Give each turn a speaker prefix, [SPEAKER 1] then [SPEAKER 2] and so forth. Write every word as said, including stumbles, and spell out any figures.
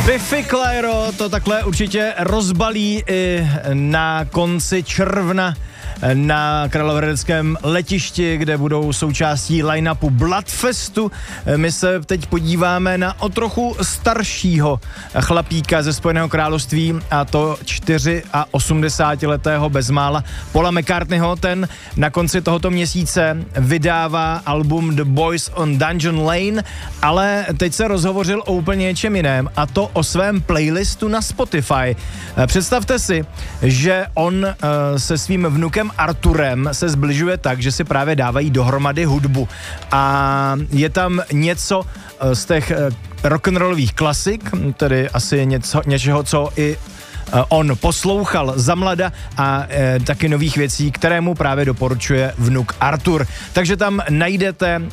[SPEAKER 1] Biffy Clyro to takhle určitě rozbalí i na konci června na královéhradeckém letišti, kde budou součástí line-upu Bloodfestu. My se teď podíváme na o trochu staršího chlapíka ze Spojeného království, a to osmdesátičtyřletého bezmála Paula McCartneyho. Ten na konci tohoto měsíce vydává album The Boys on Dungeon Lane, ale teď se rozhovořil o úplně něčem jiném, a to o svém playlistu na Spotify. Představte si, že on uh, se svým vnukem Arturem se zbližuje tak, že si právě dávají dohromady hudbu a je tam něco z těch rock'n'rollových klasik, tedy asi něco, něčeho, co i on poslouchal za mlada, a e, taky nových věcí, které mu právě doporučuje vnuk Artur. Takže tam najdete